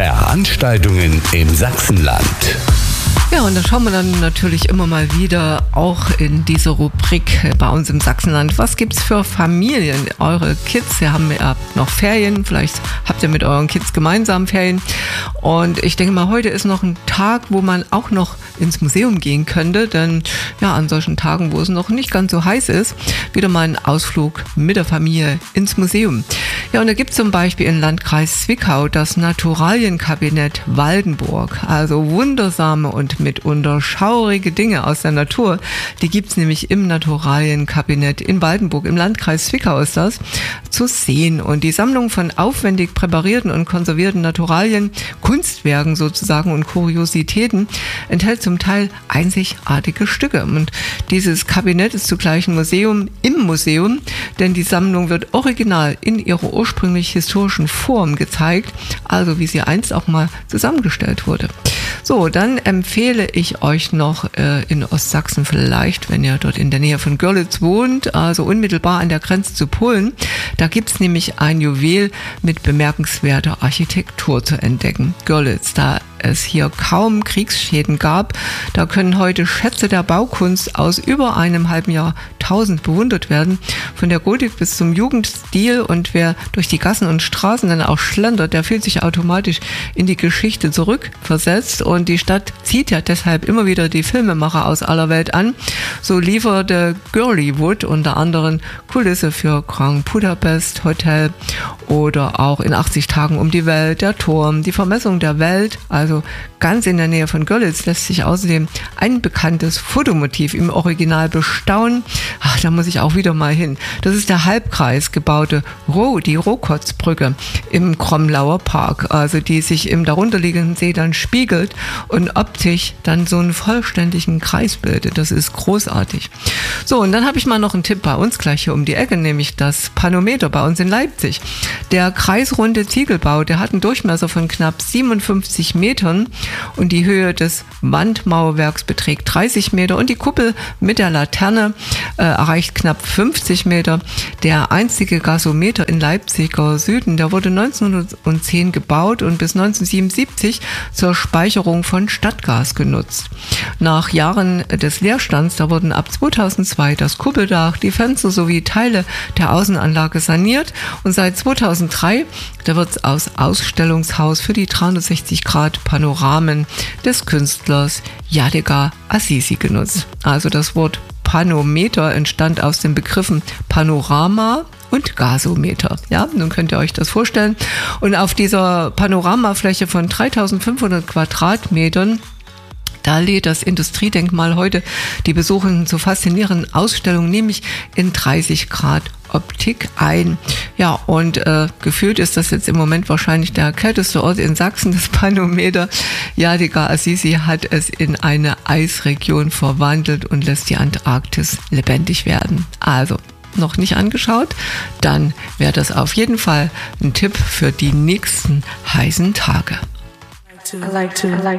Veranstaltungen im Sachsenland. Ja, und da schauen wir dann natürlich immer mal wieder auch in diese Rubrik bei uns im Sachsenland. Was gibt's für Familien? Eure Kids, ihr habt noch Ferien, vielleicht habt ihr mit euren Kids gemeinsam Ferien. Und ich denke mal, heute ist noch ein Tag, wo man auch noch ins Museum gehen könnte, denn ja, an solchen Tagen, wo es noch nicht ganz so heiß ist, wieder mal ein Ausflug mit der Familie ins Museum. Ja, und da gibt es zum Beispiel im Landkreis Zwickau das Naturalienkabinett Waldenburg. Also wundersame und mitunter schaurige Dinge aus der Natur. Die gibt es nämlich im Naturalienkabinett in Waldenburg. Im Landkreis Zwickau ist das zu sehen. Und die Sammlung von aufwendig präparierten und konservierten Naturalien, Kunstwerken sozusagen und Kuriositäten enthält zum Teil einzigartige Stücke. Und dieses Kabinett ist zugleich ein Museum im Museum, denn die Sammlung wird original in ihrer ursprünglich historischen Form gezeigt, also wie sie einst auch mal zusammengestellt wurde. So, dann empfehle ich euch noch in Ostsachsen vielleicht, wenn ihr dort in der Nähe von Görlitz wohnt, also unmittelbar an der Grenze zu Polen, da gibt es nämlich ein Juwel mit bemerkenswerter Architektur zu entdecken. Görlitz, da es hier kaum Kriegsschäden gab, da können heute Schätze der Baukunst aus über einem halben Jahrtausend bewundert werden, von der Gotik bis zum Jugendstil, und wer durch die Gassen und Straßen dann auch schlendert, der fühlt sich automatisch in die Geschichte zurückversetzt, und die Stadt zieht ja deshalb immer wieder die Filmemacher aus aller Welt an. So lieferte Girlywood unter anderem Kulisse für Grand Budapest Hotel oder auch in 80 Tagen um die Welt, der Turm, die Vermessung der Welt, also ganz in der Nähe von Görlitz lässt sich außerdem ein bekanntes Fotomotiv im Original bestaunen. Ach, da muss ich auch wieder mal hin. Das ist der halbkreis gebaute die Rokotzbrücke im Kromlauer Park, also die sich im darunterliegenden See dann spiegelt und optisch dann so einen vollständigen Kreis bildet. Das ist großartig. So, und dann habe ich mal noch einen Tipp bei uns gleich hier um die Ecke, nämlich das Panometer bei uns in Leipzig. Der kreisrunde Ziegelbau, der hat einen Durchmesser von knapp 57 Metern und die Höhe des Wandmauerwerks beträgt 30 Meter und die Kuppel mit der Laterne erreicht knapp 50 Meter. Der einzige Gasometer in Leipziger Süden, der wurde 1910 gebaut und bis 1977 zur Speicherung von Stadtgas genutzt. Nach Jahren des Leerstands, da wurden ab 2002 das Kuppeldach, die Fenster sowie Teile der Außenanlage saniert, und seit 2003, da wird es als Ausstellungshaus für die 360-Grad-Panoramen des Künstlers Yadiga Azizi genutzt. Also das Wort Panometer entstand aus den Begriffen Panorama und Gasometer. Ja, nun könnt ihr euch das vorstellen. Und auf dieser Panoramafläche von 3500 Quadratmetern, da lädt das Industriedenkmal heute die Besuchenden zur faszinierenden Ausstellung, nämlich in 30 Grad Optik ein. Ja, und gefühlt ist das jetzt im Moment wahrscheinlich der kälteste Ort in Sachsen, das Panometer. Yadiga Azizi hat es in eine Eisregion verwandelt und lässt die Antarktis lebendig werden. Also, noch nicht angeschaut? Dann wäre das auf jeden Fall ein Tipp für die nächsten heißen Tage.